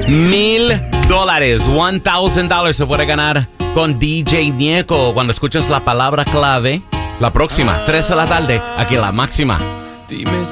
$1,000. $1,000 se puede ganar con DJ Ñeco cuando escuches la palabra clave. La próxima, 3 de la tarde, aquí en La Máxima. Dime